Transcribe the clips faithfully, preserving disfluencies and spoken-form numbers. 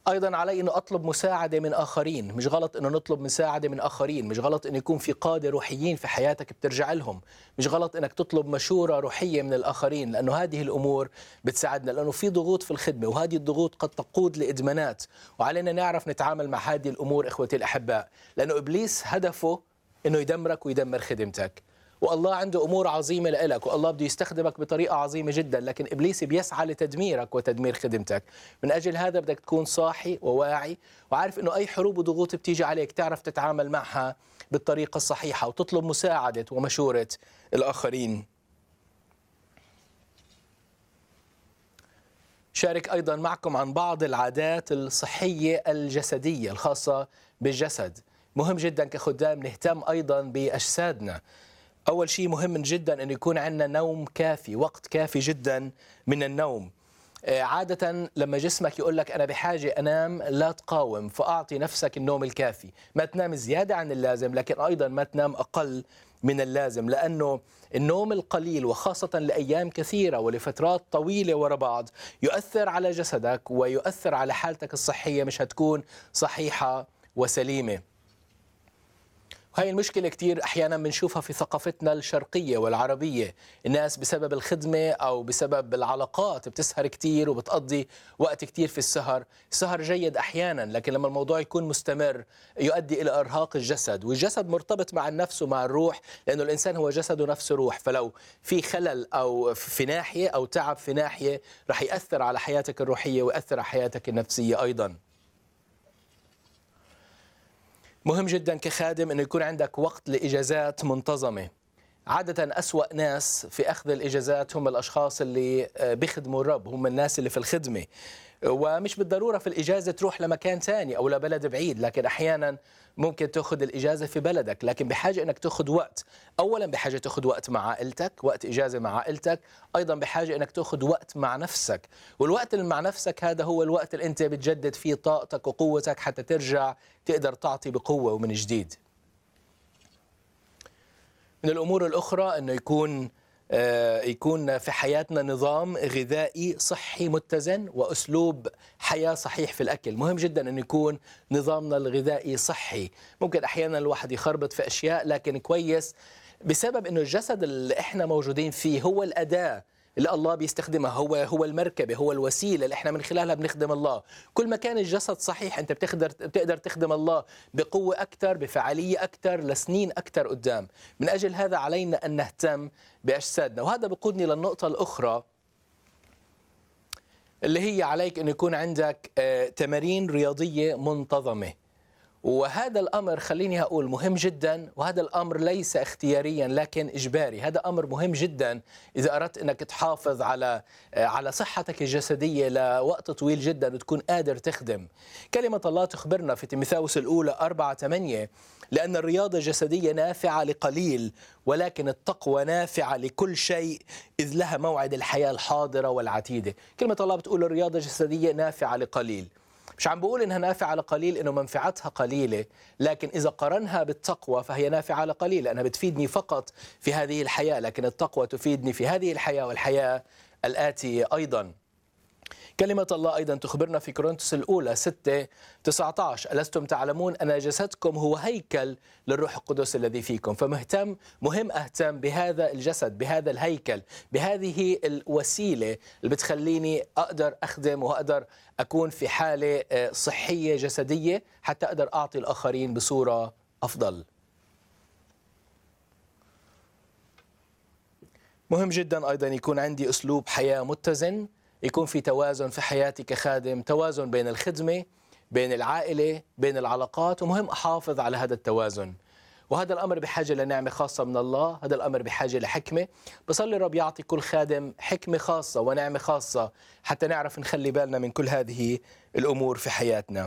أيضا علي أنه أطلب مساعدة من آخرين. مش غلط أنه نطلب مساعدة من آخرين، مش غلط أن يكون في قادة روحيين في حياتك بترجع لهم، مش غلط أنك تطلب مشورة روحية من الآخرين، لأنه هذه الأمور بتساعدنا، لأنه في ضغوط في الخدمة وهذه الضغوط قد تقود لإدمانات، وعلينا نعرف نتعامل مع هذه الأمور إخوتي الأحباء، لأنه إبليس هدفه أنه يدمرك ويدمر خدمتك، والله عنده أمور عظيمة لك، والله بده يستخدمك بطريقة عظيمة جدا، لكن إبليس بيسعى لتدميرك وتدمير خدمتك. من أجل هذا بدك تكون صاحي وواعي وعارف أنه أي حروب وضغوط بتيجي عليك تعرف تتعامل معها بالطريقة الصحيحة وتطلب مساعدة ومشورة الآخرين. شارك أيضا معكم عن بعض العادات الصحية الجسدية الخاصة بالجسد. مهم جدا كخدام نهتم أيضا بأجسادنا. أول شيء مهم جدا أن يكون عندنا نوم كافي، وقت كافي جدا من النوم. عادة لما جسمك يقول لك أنا بحاجة أنام لا تقاوم، فأعطي نفسك النوم الكافي، ما تنام زيادة عن اللازم لكن أيضا ما تنام أقل من اللازم، لأنه النوم القليل وخاصة لأيام كثيرة ولفترات طويلة وراء بعض يؤثر على جسدك ويؤثر على حالتك الصحية، مش هتكون صحيحة وسليمة. وهي المشكلة كتير أحيانا بنشوفها في ثقافتنا الشرقية والعربية، الناس بسبب الخدمة أو بسبب العلاقات بتسهر كتير وبتقضي وقت كتير في السهر. السهر جيد أحيانا، لكن لما الموضوع يكون مستمر يؤدي إلى إرهاق الجسد، والجسد مرتبط مع النفس ومع الروح، لأنه الإنسان هو جسد ونفس روح، فلو في خلل أو في ناحية أو تعب في ناحية رح يأثر على حياتك الروحية ويأثر على حياتك النفسية أيضا. مهم جدا كخادم أنه يكون عندك وقت لإجازات منتظمة. عادة أسوأ ناس في أخذ الإجازات هم الأشخاص اللي بيخدموا الرب، هم الناس اللي في الخدمة، ومش بالضرورة في الإجازة تروح لمكان ثاني أو لبلد بعيد، لكن أحيانا ممكن تأخذ الإجازة في بلدك، لكن بحاجة أنك تأخذ وقت. أولا بحاجة تأخذ وقت مع عائلتك، وقت إجازة مع عائلتك، أيضا بحاجة أنك تأخذ وقت مع نفسك، والوقت اللي مع نفسك هذا هو الوقت اللي أنت بتجدد فيه طاقتك وقوتك حتى ترجع تقدر تعطي بقوة ومن جديد. من الأمور الأخرى أنه يكون يكون في حياتنا نظام غذائي صحي متزن وأسلوب حياة صحيح في الأكل. مهم جدا أن يكون نظامنا الغذائي صحي. ممكن أحيانا الواحد يخربط في أشياء، لكن كويس بسبب أنه الجسد اللي إحنا موجودين فيه هو الأداة اللي الله بيستخدمها، هو هو المركبة، هو الوسيلة اللي احنا من خلالها بنخدم الله. كل ما كان الجسد صحيح انت بتقدر بتقدر تخدم الله بقوة أكثر، بفعالية أكثر، لسنين أكثر قدام. من أجل هذا علينا أن نهتم بأجسادنا، وهذا بقودني للنقطة الأخرى اللي هي عليك أن يكون عندك تمارين رياضية منتظمة. وهذا الأمر خليني أقول مهم جدا، وهذا الأمر ليس اختياريا لكن إجباري. هذا أمر مهم جدا إذا أردت أنك تحافظ على على صحتك الجسدية لوقت طويل جدا وتكون قادر تخدم. كلمة الله تخبرنا في تيموثاوس الأولى أربعة ثمانية لأن الرياضة الجسدية نافعة لقليل ولكن التقوى نافعة لكل شيء إذ لها موعد الحياة الحاضرة والعتيدة. كلمة الله بتقول الرياضة الجسدية نافعة لقليل، مش عم بقول إنها نافعة لقليل إنه منفعتها قليلة، لكن إذا قرنها بالتقوى فهي نافعة لقليل، لأنها بتفيدني فقط في هذه الحياة، لكن التقوى تفيدني في هذه الحياة والحياة الآتية أيضا. كلمة الله أيضا تخبرنا في كورنثوس الأولى ستة تسعة عشر ألستم تعلمون أن جسدكم هو هيكل للروح القدس الذي فيكم. فمهتم مهم أهتم بهذا الجسد، بهذا الهيكل، بهذه الوسيلة اللي بتخليني أقدر أخدم وأقدر أكون في حالة صحية جسدية حتى أقدر أعطي الآخرين بصورة أفضل. مهم جدا أيضا يكون عندي أسلوب حياة متزن، يكون في توازن في حياتي كخادم، توازن بين الخدمة، بين العائلة، بين العلاقات، ومهم أحافظ على هذا التوازن. وهذا الأمر بحاجة لنعمة خاصة من الله، هذا الأمر بحاجة لحكمة. بصلي رب يعطي كل خادم حكمة خاصة ونعمة خاصة حتى نعرف نخلي بالنا من كل هذه الأمور في حياتنا.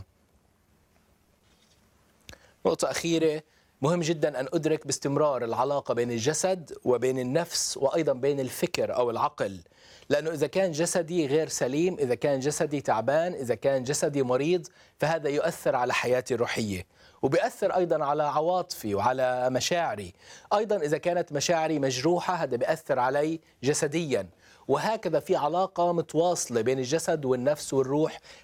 نقطة أخيرة، مهم جدا أن أدرك باستمرار العلاقة بين الجسد وبين النفس وأيضا بين الفكر أو العقل، لأنه إذا كان جسدي غير سليم، إذا كان جسدي تعبان، إذا كان جسدي مريض، فهذا يؤثر على حياتي الروحية وبيأثر أيضا على عواطفي وعلى مشاعري. أيضا إذا كانت مشاعري مجروحة هذا بيأثر علي جسديا، وهكذا في علاقة متواصلة بين الجسد والنفس والروح